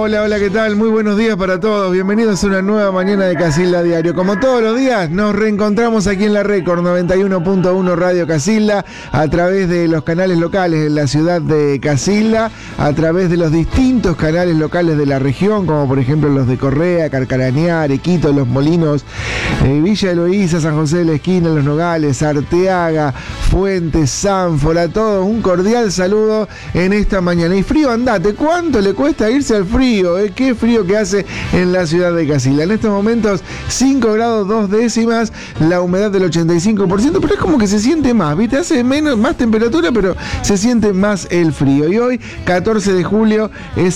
Hola, hola, ¿qué tal? Muy buenos días para todos. Bienvenidos a una nueva mañana de Casilda Diario. Como todos los días, nos reencontramos aquí en la Record 91.1 Radio Casilda, a través de los canales locales de la ciudad de Casilda, a través de los distintos canales locales de la región, como por ejemplo los de Correa, Carcarañá, Arequito, Los Molinos, Villa Eloísa, San José de la Esquina, Los Nogales, Arteaga, Fuentes, Sanfora. A todos un cordial saludo en esta mañana. Y frío, andate, ¿cuánto le cuesta irse al frío? Qué frío que hace en la ciudad de Casilda. En estos momentos 5 grados 2 décimas, la humedad del 85%, pero es como que se siente más, ¿viste? Hace más temperatura, pero se siente más el frío. Y hoy, 14 de julio, es